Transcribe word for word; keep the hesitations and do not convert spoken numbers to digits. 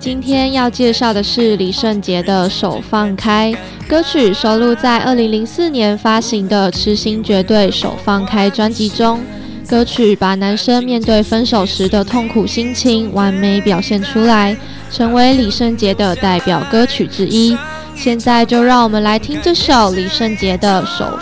今天要介绍的是李圣杰的《手放开》，歌曲收录在二零零四年发行的《痴心绝对手放开》专辑中。歌曲把男生面对分手时的痛苦心情完美表现出来，成为李圣杰的代表歌曲之一。现在就让我们来听这首李圣杰的《手